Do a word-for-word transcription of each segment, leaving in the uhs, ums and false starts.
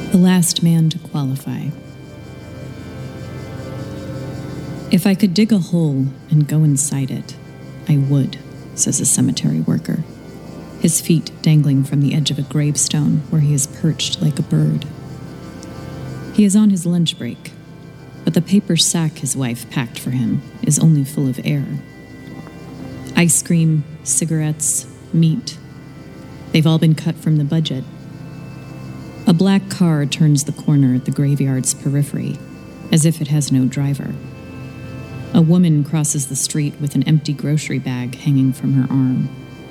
The last man to qualify. If I could dig a hole and go inside it, I would, says a cemetery worker, his feet dangling from the edge of a gravestone where he is perched like a bird. He is on his lunch break, but the paper sack his wife packed for him is only full of air. Ice cream, cigarettes, meat. They've all been cut from the budget. A black car turns the corner at the graveyard's periphery, as if it has no driver. A woman crosses the street with an empty grocery bag hanging from her arm.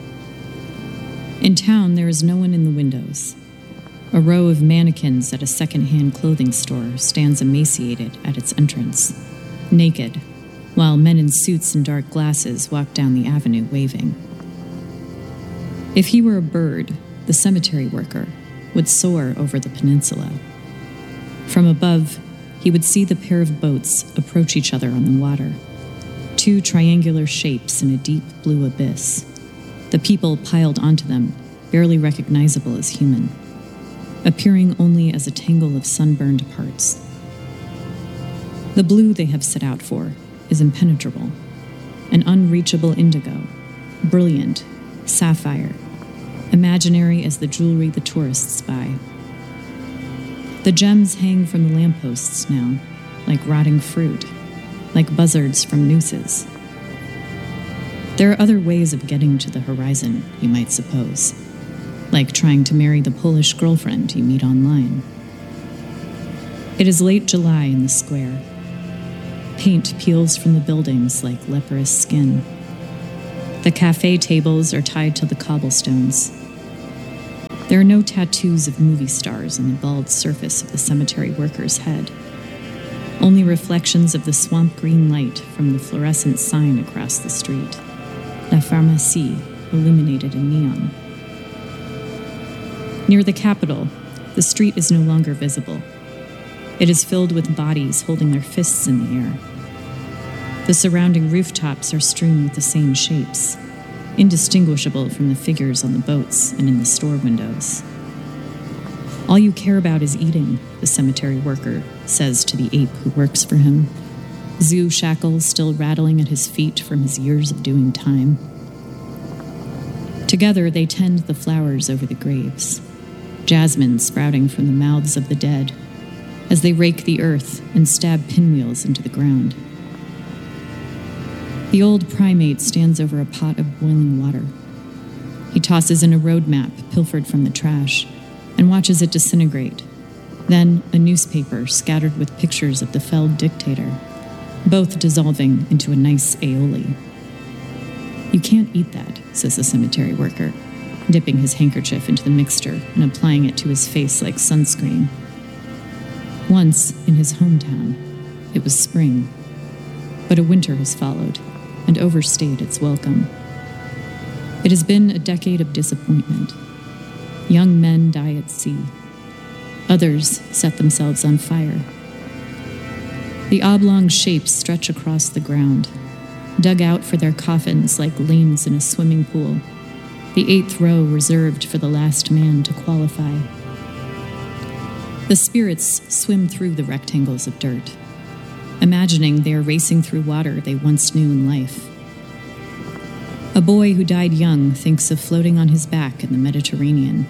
In town, there is no one in the windows. A row of mannequins at a second-hand clothing store stands emaciated at its entrance, naked, while men in suits and dark glasses walk down the avenue waving. If he were a bird, the cemetery worker would soar over the peninsula. From above, he would see the pair of boats approach each other on the water, two triangular shapes in a deep blue abyss, the people piled onto them, barely recognizable as human, appearing only as a tangle of sunburned parts. The blue they have set out for is impenetrable, an unreachable indigo, brilliant, sapphire, imaginary as the jewelry the tourists buy. The gems hang from the lampposts now, like rotting fruit, like buzzards from nooses. There are other ways of getting to the horizon, you might suppose, like trying to marry the Polish girlfriend you meet online. It is late July in the square. Paint peels from the buildings like leprous skin. The cafe tables are tied to the cobblestones. There are no tattoos of movie stars on the bald surface of the cemetery worker's head. Only reflections of the swamp green light from the fluorescent sign across the street. La Pharmacie, illuminated in neon. Near the Capitol, the street is no longer visible. It is filled with bodies holding their fists in the air. The surrounding rooftops are strewn with the same shapes, indistinguishable from the figures on the boats and in the store windows. All you care about is eating, the cemetery worker says to the ape who works for him, zoo shackles still rattling at his feet from his years of doing time. Together they tend the flowers over the graves, jasmine sprouting from the mouths of the dead, as they rake the earth and stab pinwheels into the ground. The old primate stands over a pot of boiling water. He tosses in a road map pilfered from the trash and watches it disintegrate, then a newspaper scattered with pictures of the felled dictator, both dissolving into a nice aioli. You can't eat that, says the cemetery worker, dipping his handkerchief into the mixture and applying it to his face like sunscreen. Once, in his hometown, it was spring, but a winter has followed and overstayed its welcome. It has been a decade of disappointment. Young men die at sea. Others set themselves on fire. The oblong shapes stretch across the ground, dug out for their coffins like lanes in a swimming pool, the eighth row reserved for the last man to qualify. The spirits swim through the rectangles of dirt, imagining they are racing through water they once knew in life. A boy who died young thinks of floating on his back in the Mediterranean.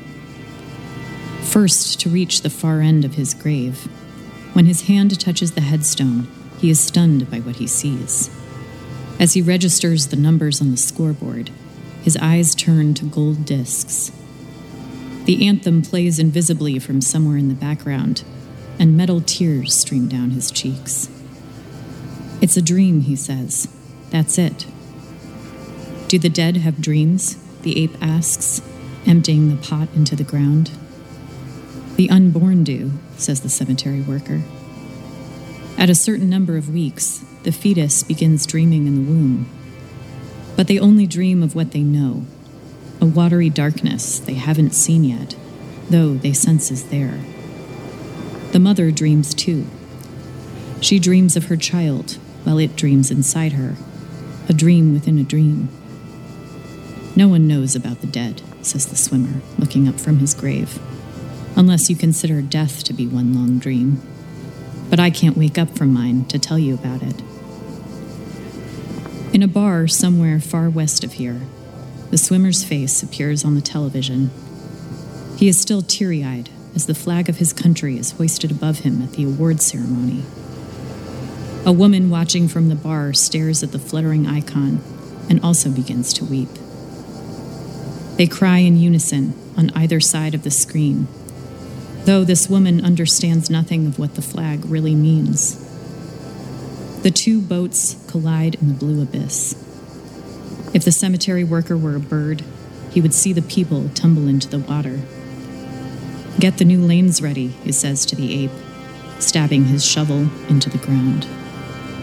First to reach the far end of his grave, when his hand touches the headstone, he is stunned by what he sees. As he registers the numbers on the scoreboard, his eyes turn to gold discs. The anthem plays invisibly from somewhere in the background, and metal tears stream down his cheeks. It's a dream, he says. That's it. Do the dead have dreams? The ape asks, emptying the pot into the ground. The unborn do, says the cemetery worker. At a certain number of weeks, the fetus begins dreaming in the womb. But they only dream of what they know, a watery darkness they haven't seen yet, though they sense is there. The mother dreams too. She dreams of her child, while it dreams inside her, a dream within a dream. No one knows about the dead, says the swimmer, looking up from his grave. unless you consider death to be one long dream. But I can't wake up from mine to tell you about it. In a bar somewhere far west of here, the swimmer's face appears on the television. He is still teary-eyed as the flag of his country is hoisted above him at the award ceremony. A woman watching from the bar stares at the fluttering icon and also begins to weep. They cry in unison on either side of the screen, though this woman understands nothing of what the flag really means. The two boats collide in the blue abyss. If the cemetery worker were a bird, he would see the people tumble into the water. "Get the new lanes ready," he says to the ape, stabbing his shovel into the ground.